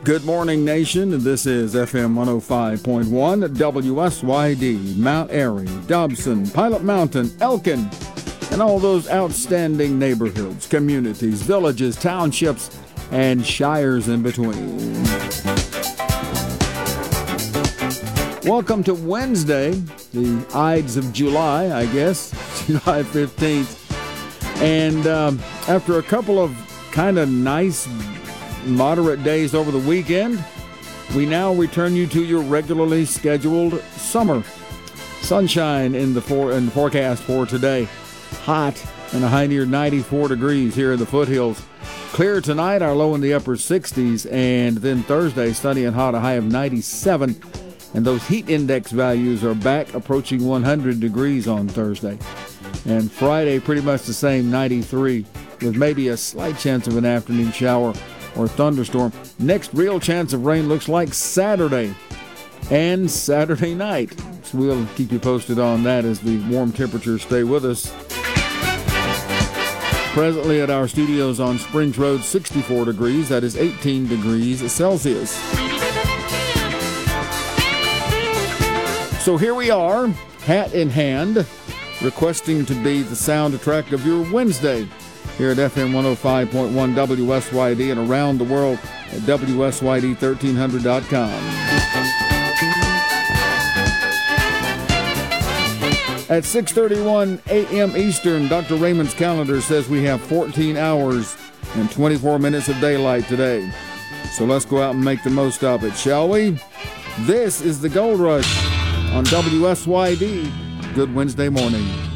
Good morning, nation. This is FM 105.1 WSYD, Mount Airy, Dobson, Pilot Mountain, Elkin, and all those outstanding neighborhoods, communities, villages, townships, and shires in between. Welcome to Wednesday, the Ides of July, I guess, July 15th. And after a couple of kind of nice, moderate days over the weekend, we now return you to your regularly scheduled summer. Sunshine in the forecast for today. Hot and a high near 94 degrees here in the foothills. Clear tonight, our low in the upper 60s, and then Thursday, sunny and hot, a high of 97. And those heat index values are back approaching 100 degrees on Thursday. And Friday, pretty much the same, 93, with maybe a slight chance of an afternoon shower or thunderstorm. Next real chance of rain looks like Saturday and Saturday night. So we'll keep you posted on that as the warm temperatures stay with us. Presently at our studios on Springs Road, 64 degrees. That is 18 degrees Celsius. So here we are, hat in hand, requesting to be the soundtrack of your Wednesday here at FM 105.1 WSYD and around the world at WSYD1300.com. At 6:31 a.m. Eastern, Dr. Raymond's calendar says we have 14 hours and 24 minutes of daylight today. So let's go out and make the most of it, shall we? This is the Gold Rush on WSYD. Good Wednesday morning.